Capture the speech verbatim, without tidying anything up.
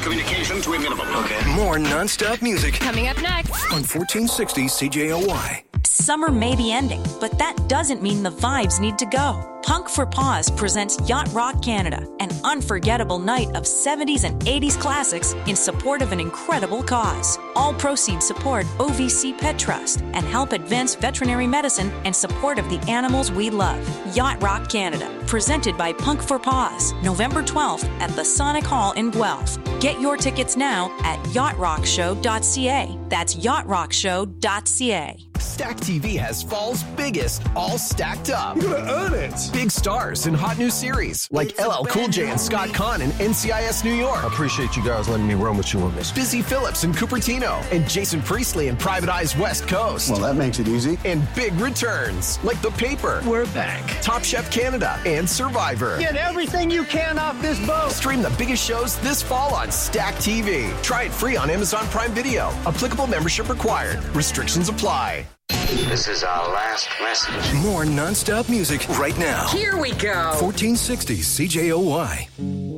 communication to a minimum. Okay. More non-stop music Coming up next on fourteen sixty C J O Y. Summer may be ending, but that doesn't mean the vibes need to go. Punk for Paws presents Yacht Rock Canada, an unforgettable night of seventies and eighties classics in support of an incredible cause. All proceeds support O V C Pet Trust and help advance veterinary medicine and support of the animals we love. Yacht Rock Canada, presented by Punk for Paws, November twelfth at the Sonic Hall in Guelph. Get your tickets now at yacht rock show dot c a. That's yacht rock show dot c a. Stack T V has fall's biggest, all stacked up. You're gonna earn it. Big stars in hot new series like L L Cool J and Scott Conn in N C I S New York. I appreciate you guys letting me run with you on this. Busy Phillips in Cupertino and Jason Priestley in Private Eyes West Coast. Well, that makes it easy. And big returns like The Paper. We're back. Top Chef Canada and Survivor. Get everything you can off this boat. Stream the biggest shows this fall on Stack T V. Try it free on Amazon Prime Video. Applicable membership required. Restrictions apply. This is our last message. More non-stop music right now. Here we go. fourteen sixty C J O Y.